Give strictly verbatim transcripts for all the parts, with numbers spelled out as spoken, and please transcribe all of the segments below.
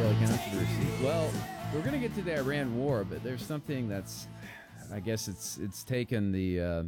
Israeli controversy. Well, we're going to get to the Iran war, but there's something that's, I guess it's it's taken the uh,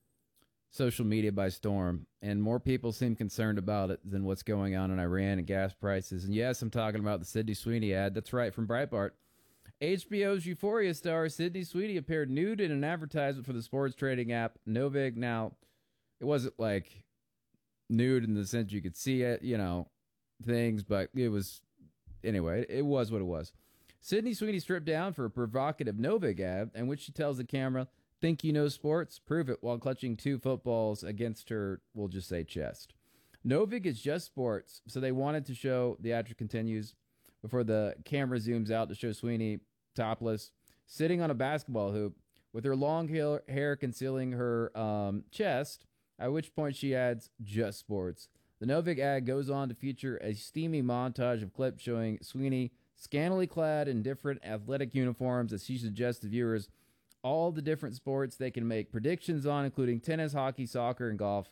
social media by storm, and more people seem concerned about it than what's going on in Iran and gas prices. And yes, I'm talking about the Sydney Sweeney ad. That's right, from Breitbart. H B O's Euphoria star Sydney Sweeney appeared nude in an advertisement for the sports trading app Novig. Now, it wasn't like nude in the sense you could see it, you know, things, but it was, anyway, it was what it was. Sydney Sweeney stripped down for a provocative Novig ad in which she tells the camera, "Think you know sports? Prove it," while clutching two footballs against her, we'll just say, chest. Novig is just sports, so they wanted to show, the actress continues, before the camera zooms out to show Sweeney topless, sitting on a basketball hoop with her long hair concealing her um, chest, at which point she adds, "just sports." The Novig ad goes on to feature a steamy montage of clips showing Sweeney scantily clad in different athletic uniforms as she suggests to viewers all the different sports they can make predictions on, including tennis, hockey, soccer, and golf.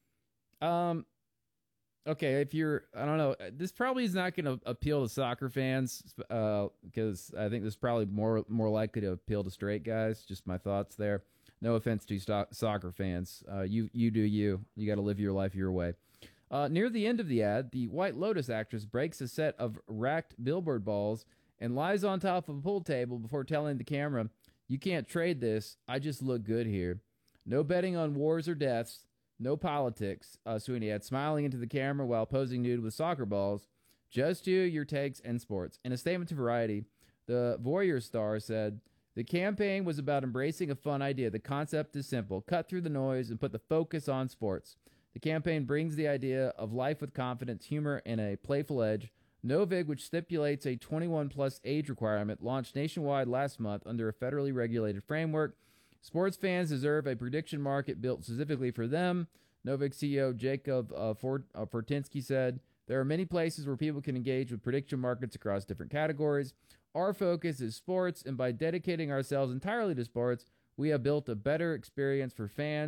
Um, okay, if you're, I don't know, this probably is not going to appeal to soccer fans, uh, because I think this is probably more more likely to appeal to straight guys. Just my thoughts there. No offense to sto- soccer fans. Uh, you you do you. You got to live your life your way. Uh, near the end of the ad, the White Lotus actress breaks a set of racked billboard balls and lies on top of a pool table before telling the camera, "You can't trade this. I just look good here. No betting on wars or deaths. No politics," uh, Sweeney had, smiling into the camera while posing nude with soccer balls. "Just you, your takes, and sports." In a statement to Variety, the Voyeur star said, "The campaign was about embracing a fun idea. The concept is simple. Cut through the noise and put the focus on sports. The campaign brings the idea of life with confidence, humor, and a playful edge. Novig, which stipulates a twenty-one plus age requirement, launched nationwide last month under a federally regulated framework. Sports fans deserve a prediction market built specifically for them." Novig C E O Jacob uh, Fort, uh, Fortinsky said, "There are many places where people can engage with prediction markets across different categories. Our focus is sports, and by dedicating ourselves entirely to sports, we have built a better experience for fans